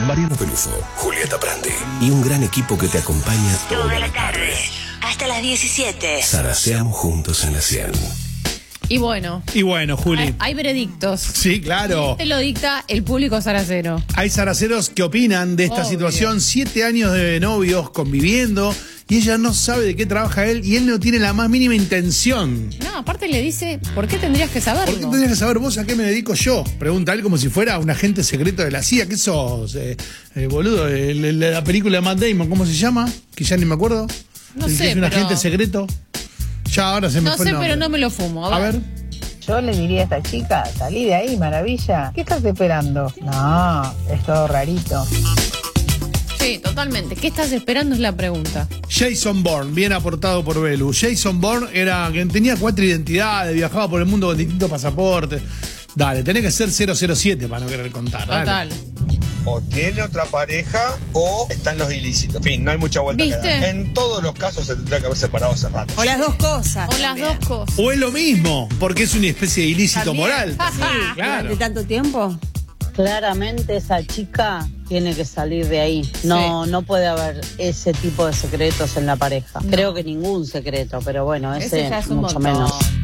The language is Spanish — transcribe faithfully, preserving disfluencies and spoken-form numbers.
Mariano Pelufo, Julieta Prandi y un gran equipo que te acompaña toda la tarde. Hasta las diecisiete. Zaraseamos juntos en la cien. Y bueno. Y bueno, Juli. Hay, hay veredictos. Sí, claro. Te lo dicta el público zaracero. Hay zaraceros que opinan de esta Obvio. situación. Siete años de novios conviviendo y ella no sabe de qué trabaja él y él no tiene la más mínima intención. No, aparte le dice, ¿por qué tendrías que saberlo? ¿Por qué tendrías que saber vos a qué me dedico yo? Pregunta él como si fuera un agente secreto de la C I A. ¿Qué sos, eh, eh, boludo? El- el- la película de Matt Damon, ¿cómo se llama? Que ya ni me acuerdo. No El que sé, es un pero- agente secreto. Ya ahora se me No fue sé, el nombre. pero no me lo fumo. A A ver. ver. Yo le diría a esta chica, salí de ahí, maravilla. ¿Qué estás esperando? No, es todo rarito. Sí, totalmente. ¿Qué estás esperando? Es la pregunta. Jason Bourne, bien aportado por Belu. Jason Bourne era quien tenía cuatro identidades, viajaba por el mundo con distintos pasaportes. Dale, tenés que ser cero cero siete para no querer contar. dale. Total. O tiene otra pareja o están los ilícitos. En fin, no hay mucha vuelta que ¿Viste? dar. En todos los casos se tendrá que haber separado hace rato. O las dos cosas. O las también. dos cosas. O es lo mismo, porque es una especie de ilícito También. moral. Sí, claro. durante tanto tiempo. Claramente esa chica tiene que salir de ahí. No, no puede haber ese tipo de secretos en la pareja. No. Creo que ningún secreto, pero bueno, ese, Ese ya es un mucho montón. menos.